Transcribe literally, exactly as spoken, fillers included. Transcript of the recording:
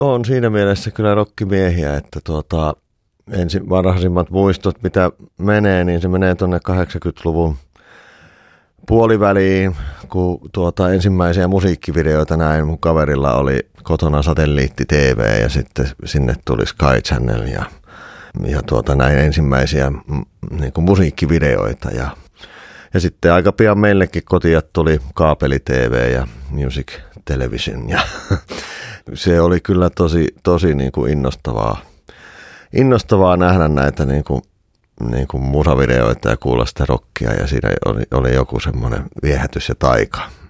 on siinä mielessä kyllä rokkimiehiä, että tuota, ensin varhaisimmat muistot, mitä menee, niin se menee tuonne kahdeksankymmentäluvun puoliväliin, kun tuota, ensimmäisiä musiikkivideoita näin. Mun kaverilla oli kotona satelliitti-T V ja sitten sinne tuli Sky Channel ja, ja tuota, näin ensimmäisiä niin kuin musiikkivideoita. Ja, ja sitten aika pian meillekin kotiin tuli kaapeli-T V ja Music Television ja se oli kyllä tosi, tosi niin kuin innostavaa, innostavaa nähdä näitä niin kuin niin kuin musavideoita ja kuulla sitä rockia ja siinä oli, oli joku semmoinen viehätys ja taika.